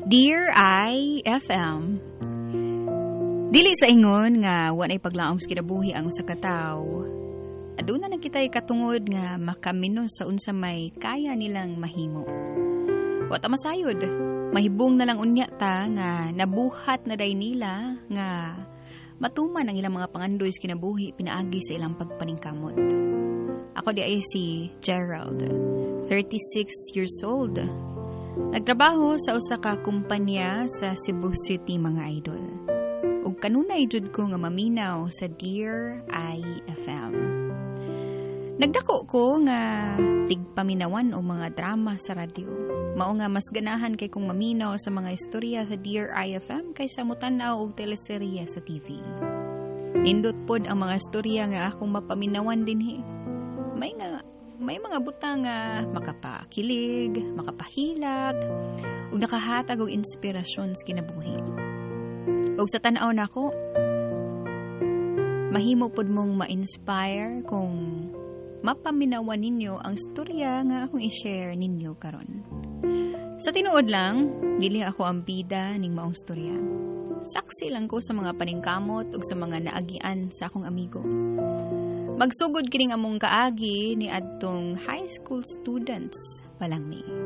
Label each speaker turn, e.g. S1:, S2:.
S1: Dear IFM, dili sa ingon nga wanay paglaom sa kinabuhi ang usa ka tawo. Aduna na kita katungod nga makaminos sa unsa may kaya nilang mahimo. Wa ta masayod, mahibong na lang unya ta nga nabuhat na day nila nga matuman ang ilang mga pangandoy sa kinabuhi pinaagi sa ilang pagpaningkamot. Ako di ay si Gerald, 36 years old. Nagtrabaho sa usa ka kumpanya sa Cebu City, mga idol. Ug kanunay jud ko nga maminaw sa Dear IFM. Nagdako ko nga tigpaminawan o mga drama sa radyo. Mao nga mas ganahan kay kong maminaw sa mga istorya sa Dear IFM kaysa mutanaw og teleserye sa TV. Nindot pod ang mga istorya nga akong mapaminawan dinhi. May mga butang nga makapakilig, makapahilag, ug nakahatag og inspirasyon sa kinabuhi. Ug sa tan-aw nako, mahimo pod mong ma-inspire kung mapaminawan ninyo ang istorya nga akong i-share ninyo karon. Sa tinuod lang, dili ako ang bida ning maong istorya. Saksi lang ko sa mga paningkamot ug sa mga naagian sa akong amigo. Magsugod kining among kaagi ni adtong high school students pa lang ni.